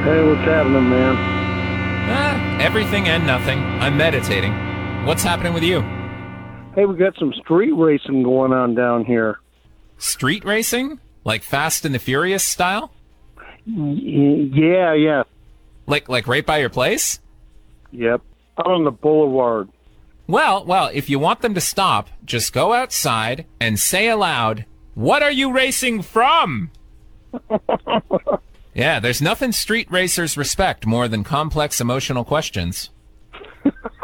Hey, what's happening, man? Everything and nothing. I'm meditating. What's happening with you? Hey, we got some street racing going on down here. Street racing? Like Fast and the Furious style? Yeah. Like right by your place? Yep. Out on the boulevard. Well, if you want them to stop, just go outside and say aloud, "What are you racing from?" Yeah, there's nothing street racers respect more than complex emotional questions.